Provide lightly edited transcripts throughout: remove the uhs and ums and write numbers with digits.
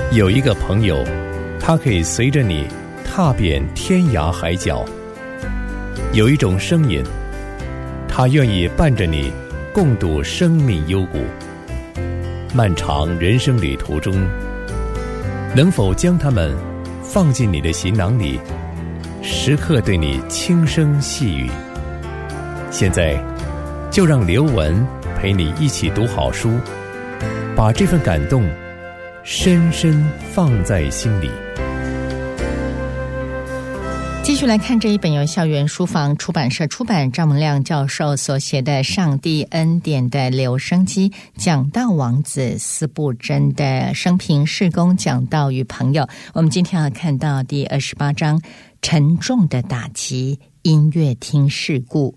有一个朋友，他可以随着你踏遍天涯海角；有一种声音，他愿意伴着你共度生命幽谷。漫长人生旅途中，能否将他们放进你的行囊里，时刻对你轻声细语？现在就让刘文陪你一起读好书，把这份感动深深放在心里。 继续来看这一本由校园书房出版社出版，张文亮教授所写的《上帝恩典的留声机》，讲道王子司布真的生平事工讲道与朋友。我们今天要看到第28章，沉重的打击，音乐厅事故。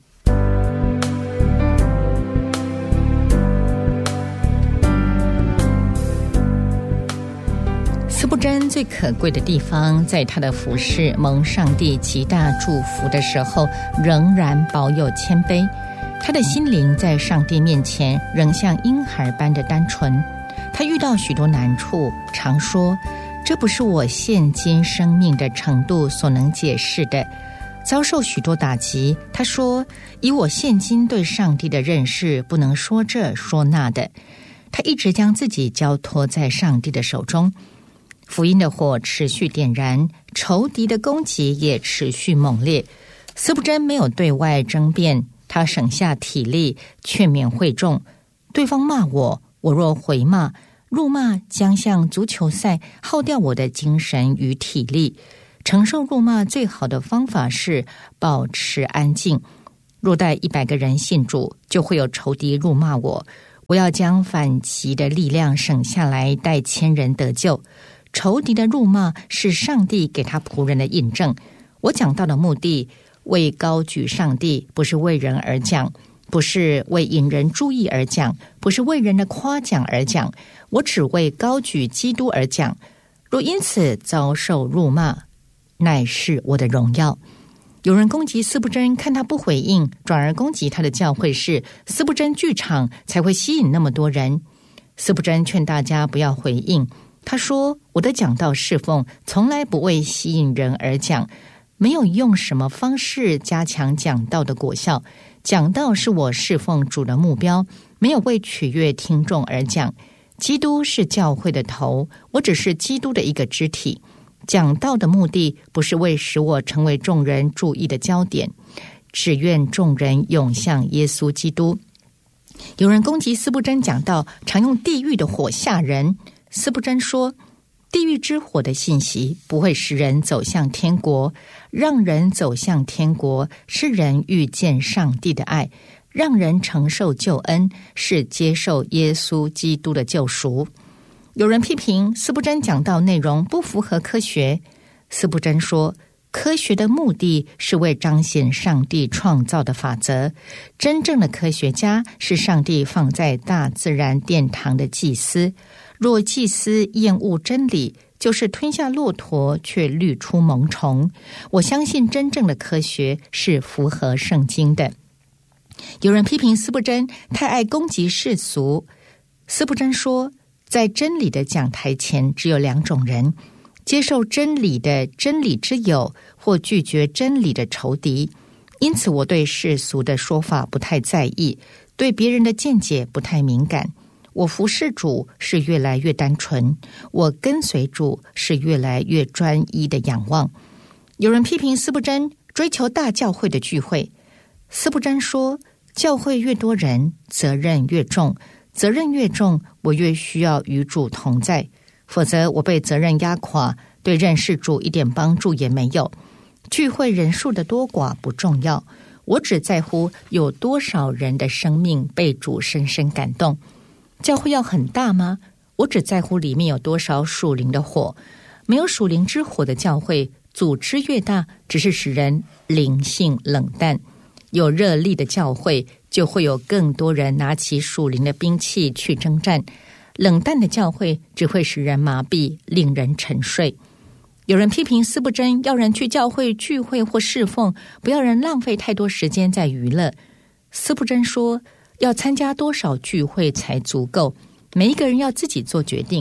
司布真最可贵的地方，在他的服事蒙上帝极大祝福的时候，仍然保有谦卑。他的心灵在上帝面前仍像婴孩般的单纯。他遇到许多难处，常说这不是我现今生命的程度所能解释的。遭受许多打击，他说以我现今对上帝的认识，不能说这说那的。他一直将自己交托在上帝的手中。福音的火持续点燃，仇敌的攻击也持续猛烈。司布真没有对外争辩，他省下体力劝勉会众。对方骂我，我若回骂，辱骂将像足球赛耗掉我的精神与体力。承受辱骂最好的方法是保持安静。若带100个人信主，就会有仇敌辱骂我。我要将反击的力量省下来，带1000人得救。仇敌的辱骂是上帝给他仆人的印证。我讲道的目的，为高举上帝，不是为人而讲，不是为引人注意而讲，不是为人的夸奖而讲，我只为高举基督而讲。若因此遭受辱骂，乃是我的荣耀。有人攻击司布真，看他不回应，转而攻击他的教会是司布真剧场才会吸引那么多人。司布真劝大家不要回应，他说我的讲道侍奉从来不为吸引人而讲，没有用什么方式加强讲道的果效。讲道是我侍奉主的目标，没有为取悦听众而讲。基督是教会的头，我只是基督的一个肢体。讲道的目的不是为使我成为众人注意的焦点，只愿众人涌向耶稣基督。有人攻击司布真讲道常用地狱的火吓人。司布真说，地狱之火的信息不会使人走向天国，让人走向天国是人遇见上帝的爱，让人承受救恩是接受耶稣基督的救赎。有人批评司布真讲道内容不符合科学。司布真说，科学的目的是为彰显上帝创造的法则，真正的科学家是上帝放在大自然殿堂的祭司。若祭司厌恶真理，就是吞下骆驼却滤出虻虫。我相信真正的科学是符合圣经的。有人批评司布真太爱攻击世俗。司布真说，在真理的讲台前只有2种人，接受真理的真理之友，或拒绝真理的仇敌。因此我对世俗的说法不太在意，对别人的见解不太敏感。我服侍主是越来越单纯，我跟随主是越来越专一的仰望。有人批评司布真追求大教会的聚会。司布真说，教会越多人，责任越重，责任越重，我越需要与主同在，否则我被责任压垮，对认识主一点帮助也没有。聚会人数的多寡不重要，我只在乎有多少人的生命被主深深感动。教会要很大吗？我只在乎里面有多少属灵的火。没有属灵之火的教会，组织越大，只是使人灵性冷淡。有热力的教会，就会有更多人拿起属灵的兵器去征战。冷淡的教会只会使人麻痹，令人沉睡。有人批评司布真要人去教会聚会或侍奉，不要人浪费太多时间在娱乐。司布真说，要参加多少聚会才足够，每一个人要自己做决定。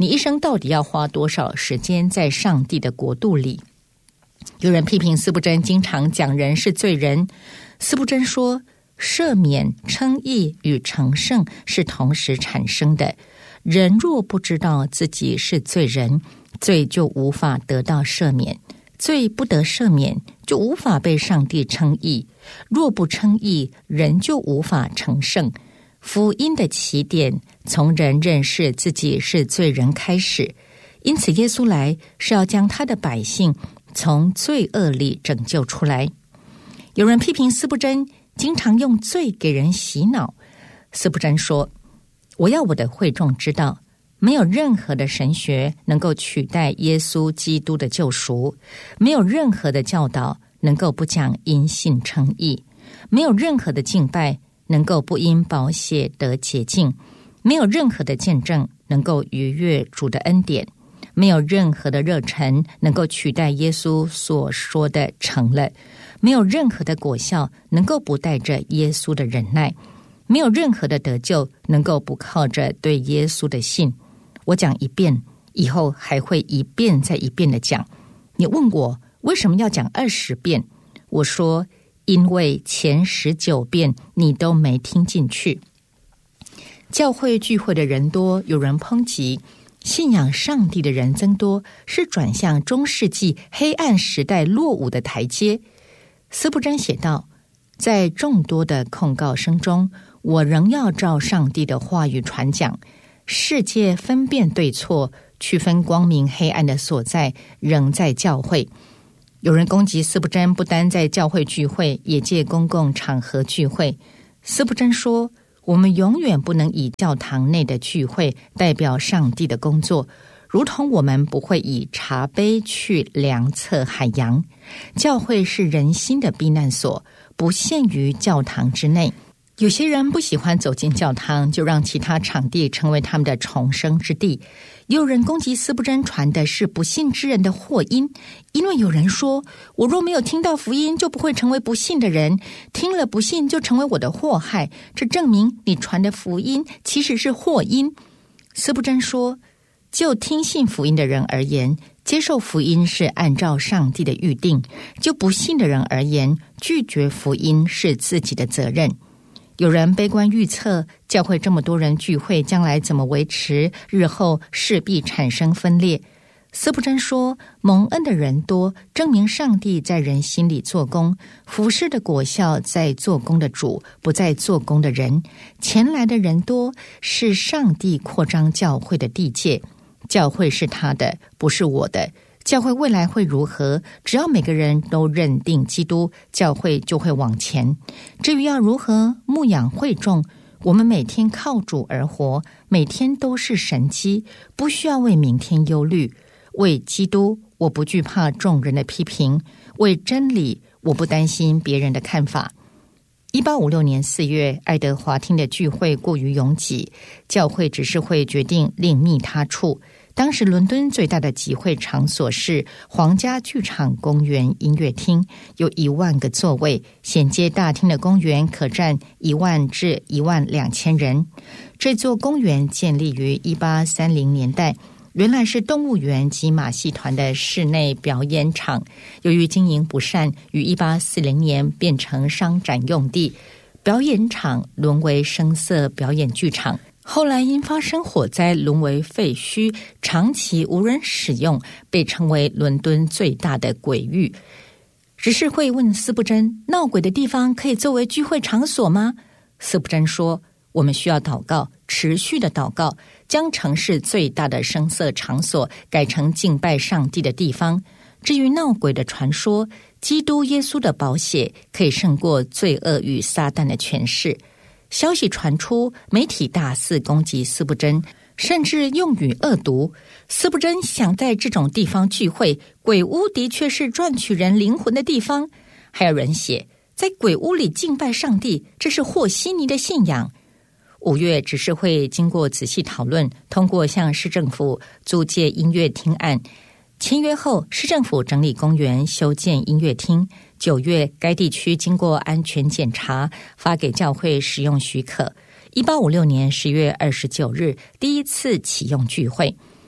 你一生到底要花多少时间在上帝的国度里？有人批评司布真经常讲人是罪人。司布真说，赦免、称义与成圣是同时产生的。人若不知道自己是罪人，罪就无法得到赦免，罪不得赦免，就无法被上帝称义。若不称义，人就无法成圣。福音的起点从人认识自己是罪人开始，因此耶稣来是要将他的百姓从罪恶里拯救出来。有人批评司布真经常用罪给人洗脑。司布真说，我要我的会众知道，没有任何的神学能够取代耶稣基督的救赎，没有任何的教导能够不讲因信称义，没有任何的敬拜能够不因宝血得洁净，没有任何的见证能够逾越主的恩典，没有任何的热忱能够取代耶稣所说的成了，没有任何的果效能够不带着耶稣的忍耐，没有任何的得救能够不靠着对耶稣的信。我讲一遍，以后还会一遍再一遍的讲。你问我为什么要讲20遍？我说，因为前19遍你都没听进去。教会聚会的人多，有人抨击信仰上帝的人增多是转向中世纪黑暗时代落伍的台阶。司布真写道，在众多的控告声中，我仍要照上帝的话语传讲。世界分辨对错，区分光明黑暗的所在仍在教会。有人攻击司布真不单在教会聚会，也借公共场合聚会。司布真说，我们永远不能以教堂内的聚会代表上帝的工作，如同我们不会以茶杯去量测海洋。教会是人心的避难所，不限于教堂之内。有些人不喜欢走进教堂，就让其他场地成为他们的重生之地。也有人攻击司布真传的是不信之人的祸因，因为有人说，我若没有听到福音，就不会成为不信的人，听了不信就成为我的祸害，这证明你传的福音其实是祸因。司布真说，就听信福音的人而言，接受福音是按照上帝的预定；就不信的人而言，拒绝福音是自己的责任。有人悲观预测，教会这么多人聚会，将来怎么维持？日后势必产生分裂。司布真说，蒙恩的人多，证明上帝在人心里做工，服事的果效在做工的主，不在做工的人。前来的人多，是上帝扩张教会的地界。教会是他的，不是我的。教会未来会如何？只要每个人都认定基督，教会就会往前。至于要如何牧养会众，我们每天靠主而活，每天都是神迹，不需要为明天忧虑。为基督，我不惧怕众人的批评；为真理，我不担心别人的看法。1856年4月，爱德华厅的聚会过于拥挤，教会执事会决定另觅他处。当时伦敦最大的集会场所是皇家剧场公园音乐厅，有1万个座位，衔接大厅的公园可占1万至1万2000人。这座公园建立于1830年代，原来是动物园及马戏团的室内表演场，由于经营不善，于1840年变成商展用地，表演场沦为声色表演剧场。后来因发生火灾沦为废墟，长期无人使用，被称为伦敦最大的鬼域。执事会问司布真，闹鬼的地方可以作为聚会场所吗？司布真说，我们需要祷告，持续的祷告，将城市最大的声色场所改成敬拜上帝的地方。至于闹鬼的传说，基督耶稣的宝血可以胜过罪恶与撒旦的权势。消息传出，媒体大肆攻击司布真，甚至用语恶毒。司布真想在这种地方聚会，鬼屋的确是赚取人灵魂的地方。还有人写，在鬼屋里敬拜上帝，这是和稀泥的信仰。5月执事会经过仔细讨论，通过向市政府租借音乐厅案。签约后，市政府整理公园，修建音乐厅。9月，该地区经过安全检查，发给教会使用许可。1856年10月29日，第一次启用聚会。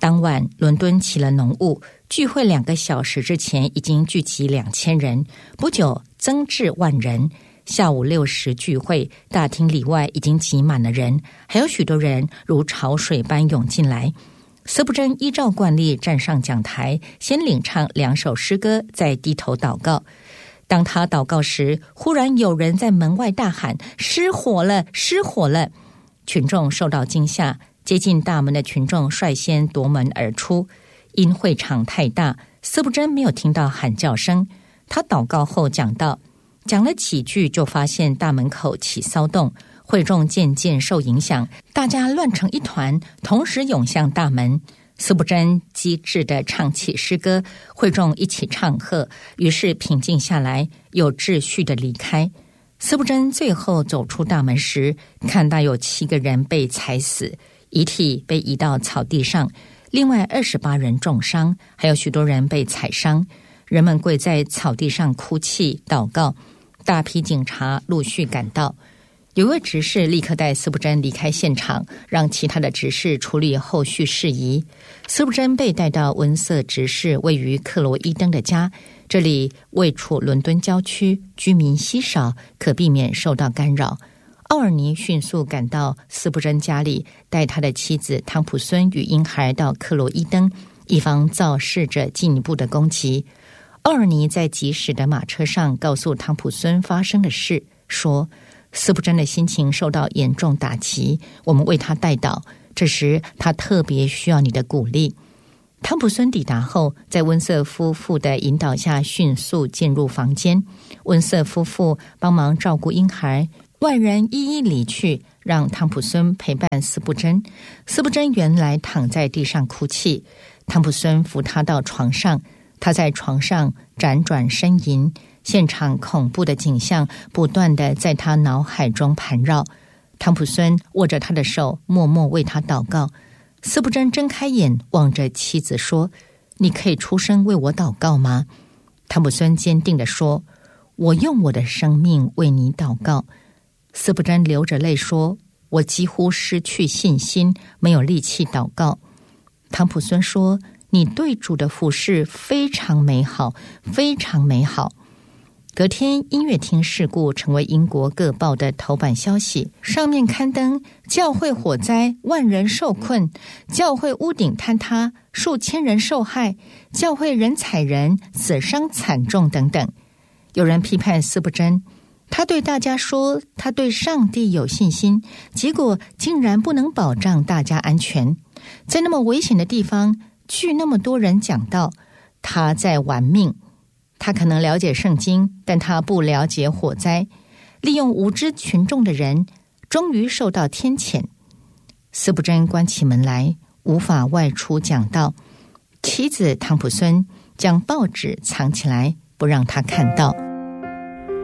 当晚伦敦起了浓雾，聚会2个小时之前已经聚集2000人，不久增至10000人。下午6时聚会，大厅里外已经挤满了人，还有许多人如潮水般涌进来。司布真依照惯例站上讲台，先领唱2首诗歌，再低头祷告。当他祷告时，忽然有人在门外大喊：失火了，失火了！群众受到惊吓，接近大门的群众率先夺门而出。因会场太大，司布真没有听到喊叫声。他祷告后讲道，讲了几句就发现大门口起骚动，会众渐渐受影响，大家乱成一团，同时涌向大门。司布真机智地唱起诗歌，会众一起唱和，于是平静下来，有秩序地离开。司布真最后走出大门时，看到有7个人被踩死，遗体被移到草地上，另外28人重伤，还有许多人被踩伤。人们跪在草地上哭泣祷告，大批警察陆续赶到。有位执事立刻带司布真离开现场，让其他的执事处理后续事宜。司布真被带到温瑟执事位于克罗伊登的家，这里位处伦敦郊区，居民稀少，可避免受到干扰。奥尔尼迅速赶到司布真家里，带他的妻子汤普孙与婴孩到克罗伊登，以防造势者进一步的攻击。奥尔尼在疾驶的马车上告诉汤普孙发生的事，说司布真的心情受到严重打击，我们为他代祷，这时他特别需要你的鼓励。汤普孙抵达后，在温瑟夫妇的引导下迅速进入房间，温瑟夫妇帮忙照顾婴孩，外人一一离去，让汤普孙陪伴司布真。司布真原来躺在地上哭泣，汤普孙扶他到床上，他在床上辗转呻吟，现场恐怖的景象不断地在他脑海中盘绕。汤普孙握着他的手，默默为他祷告。司布真睁开眼，望着妻子说：你可以出声为我祷告吗？汤普孙坚定地说：我用我的生命为你祷告。司布真流着泪说：我几乎失去信心，没有力气祷告。汤普孙说：你对主的服事非常美好，非常美好。隔天，音乐厅事故成为英国各报的头版消息，上面刊登教会火灾，10000人受困，教会屋顶坍塌，数千人受害，教会人踩人，死伤惨重等等。有人批判司布真，他对大家说他对上帝有信心，结果竟然不能保障大家安全。在那么危险的地方，据那么多人讲道，他在玩命。他可能了解圣经，但他不了解火灾。利用无知群众的人，终于受到天谴。司布真关起门来，无法外出讲道。妻子汤普孙将报纸藏起来，不让他看到。